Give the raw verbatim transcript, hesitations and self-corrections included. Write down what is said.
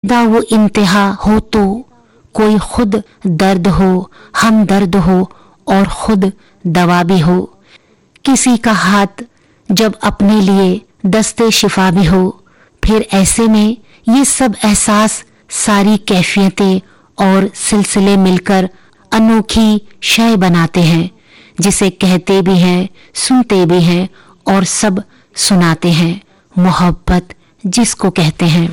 बेहुदा वो इंतहा हो तो कोई खुद दर्द हो, हम दर्द हो और खुद दवा भी हो। किसी का हाथ जब अपने लिए दस्ते शिफा भी हो, फिर ऐसे में ये सब एहसास, सारी कैफियतें और सिलसिले मिलकर अनोखी शय बनाते हैं, जिसे कहते भी हैं, सुनते भी हैं और सब सुनाते हैं। मोहब्बत जिसको कहते हैं।